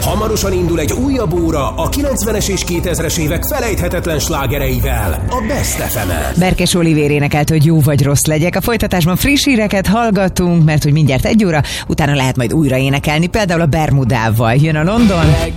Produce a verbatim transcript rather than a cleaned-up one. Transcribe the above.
Hamarosan indul egy újabb óra a kilencvenes és kétezres évek felejthetetlen slágereivel, a Best ef emen. Berkes Olivér énekelt, hogy jó vagy rossz legyek. A folytatásban friss híreket hallgatunk, mert hogy mindjárt egy óra, utána lehet majd újra énekelni, például a Bermudával. Jön a London.